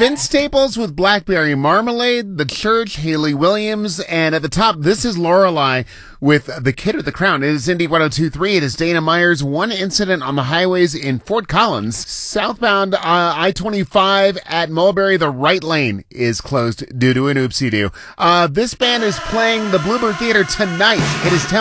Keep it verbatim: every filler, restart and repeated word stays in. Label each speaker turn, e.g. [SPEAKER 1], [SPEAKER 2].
[SPEAKER 1] Vince Staples with Blackberry Marmalade, The Church, Haley Williams, and at the top, this is Lorelei with The Kid with the Crown. It is Indy one oh two point three. It is Dana Myers. One incident on the highways in Fort Collins. Southbound uh, I twenty-five at Mulberry, the right lane is closed due to an oopsie-doo. Uh, this band is playing the Bluebird Theater tonight. It is